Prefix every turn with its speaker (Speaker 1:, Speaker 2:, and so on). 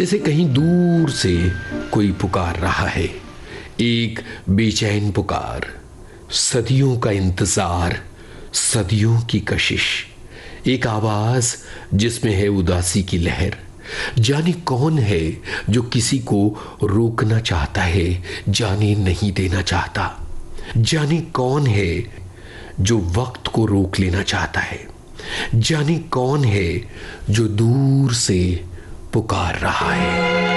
Speaker 1: जैसे कहीं दूर से कोई पुकार रहा है, एक बेचैन पुकार, सदियों का इंतजार, सदियों की कशिश, एक आवाज जिसमें है उदासी की लहर। जाने कौन है जो किसी को रोकना चाहता है, जाने नहीं देना चाहता। जाने कौन है जो वक्त को रोक लेना चाहता है। जाने कौन है जो दूर से पुकार रहा है।